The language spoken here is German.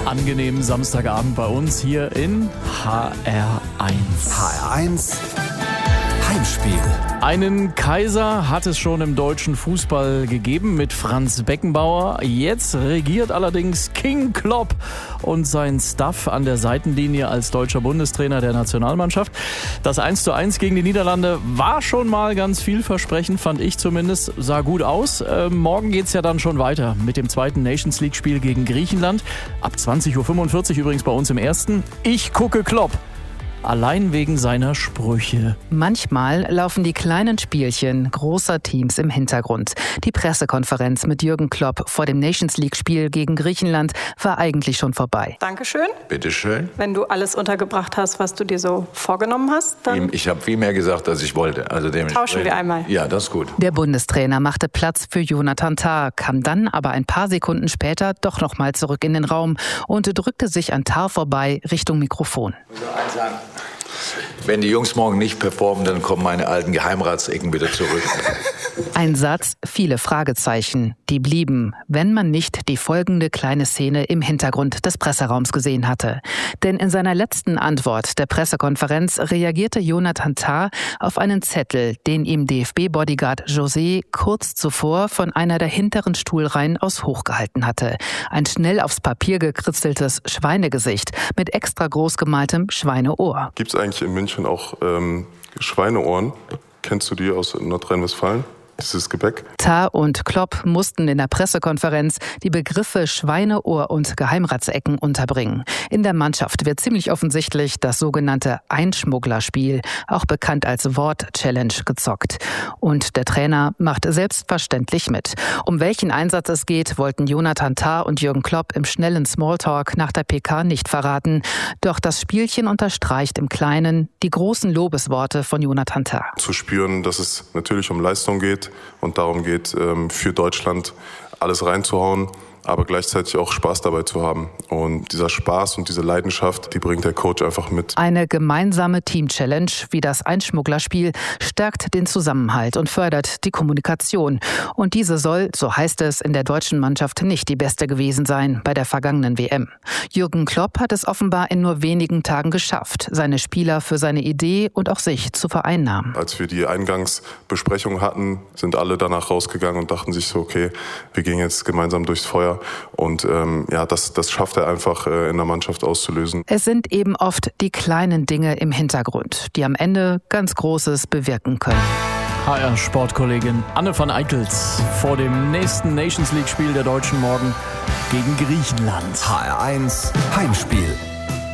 angenehmen Samstagabend bei uns hier in HR1. HR1 Heimspiel. Einen Kaiser hat es schon im deutschen Fußball gegeben mit Franz Beckenbauer. Jetzt regiert allerdings King Klopp und sein Staff an der Seitenlinie als deutscher Bundestrainer der Nationalmannschaft. Das 1:1 gegen die Niederlande war schon mal ganz vielversprechend, fand ich zumindest. Sah gut aus. Morgen geht's ja dann schon weiter mit dem zweiten Nations League-Spiel gegen Griechenland. Ab 20:45 Uhr übrigens bei uns im ersten. Ich gucke Klopp. Allein wegen seiner Sprüche. Manchmal laufen die kleinen Spielchen großer Teams im Hintergrund. Die Pressekonferenz mit Jürgen Klopp vor dem Nations-League-Spiel gegen Griechenland war eigentlich schon vorbei. Dankeschön. Bitteschön. Wenn du alles untergebracht hast, was du dir so vorgenommen hast, dann... Ich habe viel mehr gesagt, als ich wollte. Also tauschen wir einmal. Ja, das ist gut. Der Bundestrainer machte Platz für Jonathan Tah, kam dann aber ein paar Sekunden später doch noch mal zurück in den Raum und drückte sich an Tah vorbei Richtung Mikrofon. Ich muss eins sagen. Wenn die Jungs morgen nicht performen, dann kommen meine alten Geheimratsecken wieder zurück. Ein Satz, viele Fragezeichen, die blieben, wenn man nicht die folgende kleine Szene im Hintergrund des Presseraums gesehen hatte. Denn in seiner letzten Antwort der Pressekonferenz reagierte Jonathan Tah auf einen Zettel, den ihm DFB-Bodyguard José kurz zuvor von einer der hinteren Stuhlreihen aus hochgehalten hatte. Ein schnell aufs Papier gekritzeltes Schweinegesicht mit extra groß gemaltem Schweineohr. Gibt es eigentlich in München auch Schweineohren? Kennst du die aus Nordrhein-Westfalen? Dieses Gebäck. Tah und Klopp mussten in der Pressekonferenz die Begriffe Schweineohr und Geheimratsecken unterbringen. In der Mannschaft wird ziemlich offensichtlich das sogenannte Einschmugglerspiel, auch bekannt als Wort-Challenge, gezockt. Und der Trainer macht selbstverständlich mit. Um welchen Einsatz es geht, wollten Jonathan Tah und Jürgen Klopp im schnellen Smalltalk nach der PK nicht verraten. Doch das Spielchen unterstreicht im Kleinen die großen Lobesworte von Jonathan Tah. Zu spüren, dass es natürlich um Leistung geht und darum geht, für Deutschland alles reinzuhauen, aber gleichzeitig auch Spaß dabei zu haben. Und dieser Spaß und diese Leidenschaft, die bringt der Coach einfach mit. Eine gemeinsame Team-Challenge wie das Einschmugglerspiel stärkt den Zusammenhalt und fördert die Kommunikation. Und diese soll, so heißt es, in der deutschen Mannschaft nicht die beste gewesen sein bei der vergangenen WM. Jürgen Klopp hat es offenbar in nur wenigen Tagen geschafft, seine Spieler für seine Idee und auch sich zu vereinnahmen. Als wir die Eingangsbesprechung hatten, sind alle danach rausgegangen und dachten sich so, okay, wir gehen jetzt gemeinsam durchs Feuer. Und das schafft er einfach in der Mannschaft auszulösen. Es sind eben oft die kleinen Dinge im Hintergrund, die am Ende ganz Großes bewirken können. HR-Sportkollegin Anne van Eickels vor dem nächsten Nations League-Spiel der Deutschen morgen gegen Griechenland. HR1 Heimspiel.